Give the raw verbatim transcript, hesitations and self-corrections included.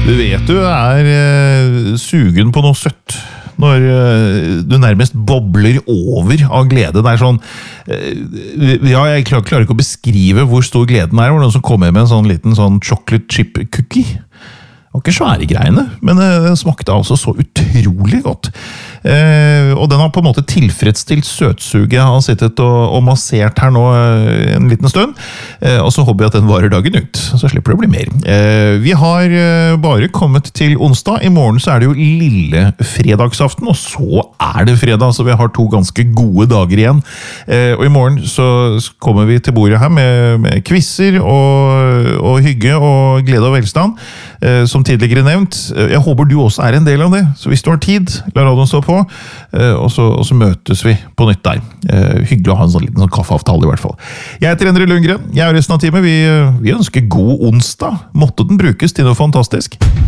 Du vet du er eh, sugen på noe søtt når eh, du nærmest bobler over av glede. Det er sånn, eh, ja, jeg klar, klarer ikke å beskrive hvor stor gleden er. Det var noen som kom med med en sånn liten sånn chocolate chip cookie. Det var ikke svære greiene, men eh, den smakte altså så utrolig godt. Eh, og den har på en måte tilfredsstilt søtsuget. Jeg har sittet og, og massert her nå eh, en liten stund, eh, og så håper jeg at den varer dagen ut, så slipper det å bli mer. Eh, vi har eh, bare kommet til onsdag. I morgen så er det jo lille fredagsaften, og så er det fredag, så vi har to ganske gode dager igjen. Eh, og i morgen så kommer vi til bordet her med, med quizzer og, og hygge og glede og velstand, eh, som tidligere nevnt. Jeg håper du også er en del av det, så hvis du har tid, la radioen stå på, og så, og så møtes vi på nytt der. Hyggelig å ha en sånn liten sånn kaffeavtale i hvert fall. Jeg heter Endre Lundgren, jeg er resten av teamet. Vi, vi ønsker god onsdag. Måtte den brukes til noe fantastisk.